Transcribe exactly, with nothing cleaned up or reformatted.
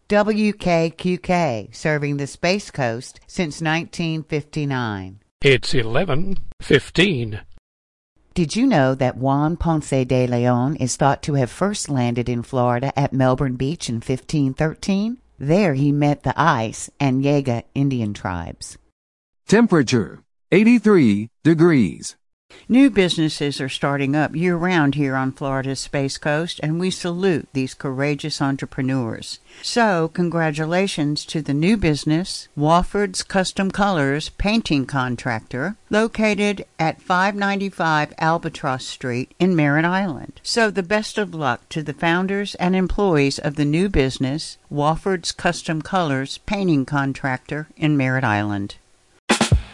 W K Q K, serving the Space Coast since nineteen fifty-nine. It's eleven fifteen. Did you know that Juan Ponce de Leon is thought to have first landed in Florida at Melbourne Beach in fifteen thirteen? There he met the Ice and Yaga Indian tribes. Temperature, eighty-three degrees. New businesses are starting up year-round here on Florida's Space Coast, and we salute these courageous entrepreneurs. So, congratulations to the new business, Wofford's Custom Colors Painting Contractor, located at five ninety-five Albatross Street in Merritt Island. So, the best of luck to the founders and employees of the new business, Wofford's Custom Colors Painting Contractor in Merritt Island.